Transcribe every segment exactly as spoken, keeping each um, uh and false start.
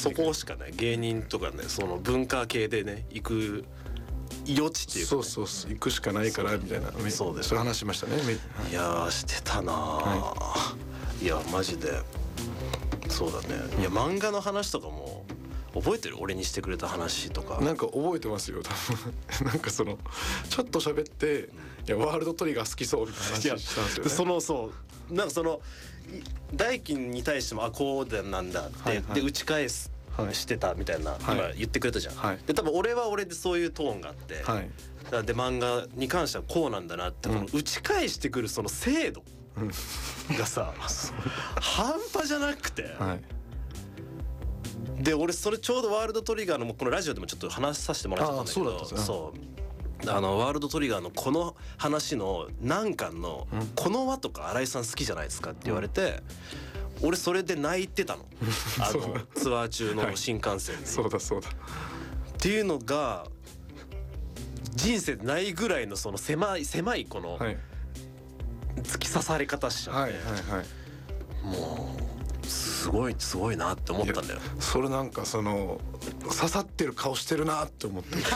そこしかね芸人とかねその文化系でね行く余地っていうか、ね、 そうそうそう行くしかないからみたいなそういう話しましたね。 いやしてたな、はい、いやマジでそうだね、うん、いや漫画の話とかも覚えてる？俺にしてくれた話とかなんか覚えてますよ多分なんかそのちょっと喋って、うん、いやワールドトリガー好きそうみたいな話したんですよね。 そのそうなんかその大輝に対してもあこうでなんだって、はいはい、で打ち返すしてたみたいな、はい、今言ってくれたじゃん、はい、で多分俺は俺でそういうトーンがあって、はい、だで漫画に関してはこうなんだなって、うん、この打ち返してくるその精度がさ、うん、半端じゃなくて、はい、で俺それちょうどワールドトリガーのこのラジオでもちょっと話させてもらってたんだけど、あ、そうだったんですね。そうあのワールドトリガーのこの話の何巻のこの輪とか新井さん好きじゃないですかって言われて、うん、俺それで泣いてたのあのツアー中の新幹線で、はい、 そうだそうだっていうのが人生でないぐらいのその狭い狭いこの突き刺され方しちゃって、はいはいはい、もうすごいすごいなって思ったんだよ。 それなんかその刺さってる顔してるなって思って俺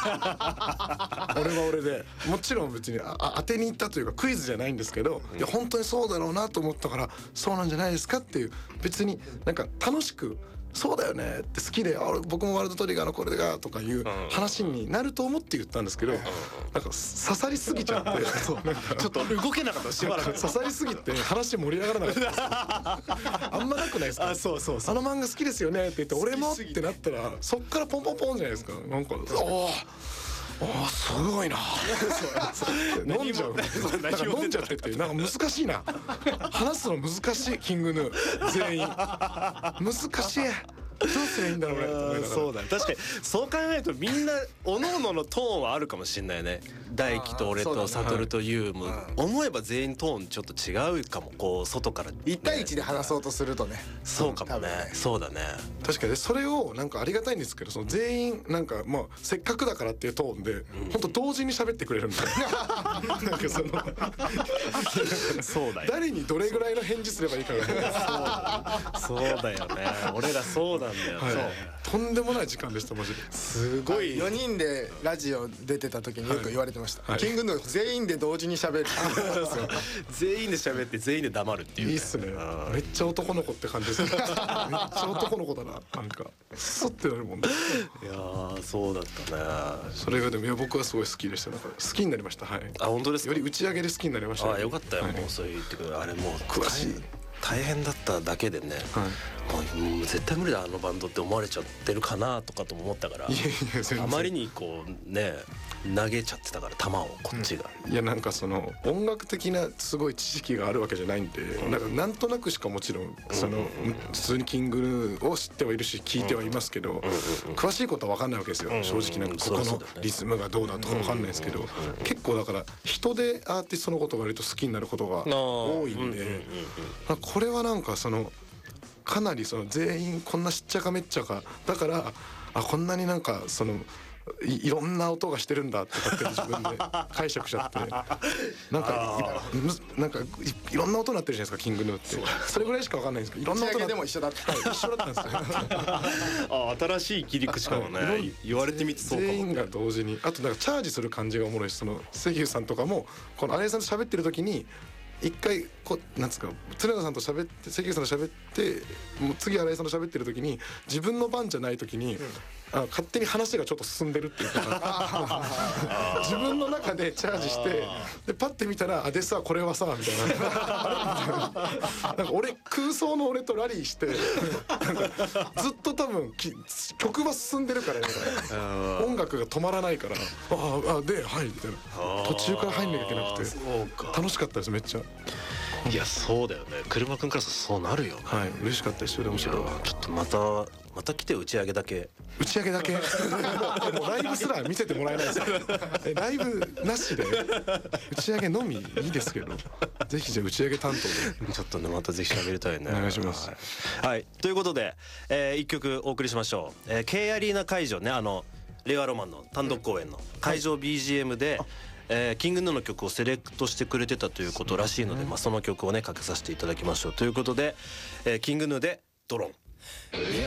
は俺でもちろん別にあ当てに行ったというかクイズじゃないんですけど、うん、いや本当にそうだろうなと思ったからそうなんじゃないですかっていう別になんか楽しくそうだよねって好きであ僕もワールドトリガーのこれがとかいう話になると思って言ったんですけど、なんか刺さりすぎちゃってそうなんかちょっと動けなかったしばらく刺さりすぎて話盛り上がらなかったあんまなくないですか？ あ、そうそうそうあの漫画好きですよねって言って俺もってなったらそっからポンポンポンじゃないですか。なんかおあすごいな飲んじゃうなんか飲んじゃってってなんか難しいな話すの難しいキングヌー全員難しいどうすりゃいいんだろうねと思いながら。 そうだね、確かにそう考えるとみんな各々のトーンはあるかもしれないね。大輝と俺と悟と優も思えば全員トーンちょっと違うかも。こう外から、ね、 いち対いちで話そうとするとね。 そうかもね、うん、そうだね確かにそれをなんかありがたいんですけどその全員なんかまあせっかくだからっていうトーンで、うん、本当同時に喋ってくれるんでなんかそのそうだよ誰にどれぐらいの返事すればいいかがそうだよね俺らそうなんだよ、はい、 そうとんでもない時間でしたマジで。 すごいよにんでラジオ出てた時によく言われてました、はい、キングヌー全員で同時に喋る全員で喋って全員で黙るっていう、ね、 いいっすね。めっちゃ男の子って感じですめっちゃ男の子だな。なんかスッてなるもんね。 いやそうだったね。 それがでもいや僕はすごい好きでした。なんか好きになりました。はい。 あ本当ですか？ より打ち上げで好きになりました、ね、 あよかったよ、はい、もうそう言ってくれるあれもう詳しい大変だっただけでね、はい、もう絶対無理だあのバンドって思われちゃってるかなとかと思ったから、いやいやあまりにこうね投げちゃってたから球をこっちが、 うん、いやなんかその音楽的なすごい知識があるわけじゃないんで、うん、なんかなんとなくしかもちろんその、うんうんうん、普通にキングヌーを知ってはいるし聞いてはいますけど、うんうんうん、詳しいことは分かんないわけですよ、うんうん、正直なんかここのリズムがどうだとか分かんないですけど、うんうんうん、結構だから人でアーティストのことが割と好きになることが多いんで、うんうんうんうん、これはなんかそのかなりその全員こんなしっちゃかめっちゃかだからあこんなになんかそのい, いろんな音がしてるんだって勝手に自分で解釈しちゃってなんかいなんか い, いろんな音になってるじゃないですかキングヌーって。それぐらいしか分かんないんですけどいろんな音でも一緒だった、 はい、一緒だったんですよあ新しい切り口かもね、はい、言われてみてそうかも、ね、 全員が同時にあとなんかチャージする感じがおもろいしその関口さんとかもこの新井さんと喋ってる時に一回こうなんつうか常田さんと喋って関口さんと喋ってもう次新井さんと喋ってる時に自分の番じゃない時に、うん、あ勝手に話がちょっと進んでるっていうか自分の中でチャージしてでパッて見たらあでさこれはさみたいななんか俺空想の俺とラリーしてなんかずっと多分曲は進んでるからね音楽が止まらないからああではいみたいな途中から入んなきゃいけなくて楽しかったですめっちゃ。 いやそうだよね車くんからそうなるよね。 はい嬉しかったですよ。でもそれはちょっとまたまた来て打ち上げだけ打ち上げだけもうライブすら見せてもらえないですえライブなしで打ち上げのみいいですけどぜひじゃあ打ち上げ担当でちょっとねまたぜひ喋りたいねお願いします、 はい、はい、ということで、えー、いっきょくお送りしましょう、えー、K アリーナ会場ねあの令和ロマンの単独公演の会場 ビージーエム で、はいえー、キングヌーの曲をセレクトしてくれてたということらしいので、そ、まあ、その曲をねかけさせていただきましょうということで、えー、キングヌーでドローン